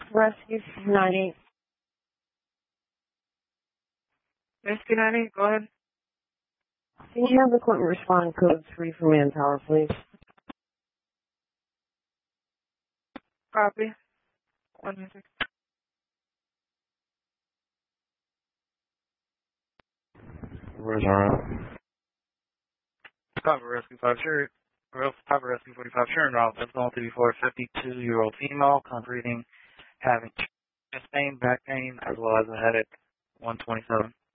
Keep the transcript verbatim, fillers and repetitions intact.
Rescue ninety. Rescue ninety, go ahead. Can you have the equipment respond code three for manpower, please? Copy. One minute. Where's our Copy Rescue five, sure. Copy Rescue forty-five, sure. Route that's going to be for a fifty-two-year-old female, completing having chest pain, back pain, as well as a headache. one twenty-seven.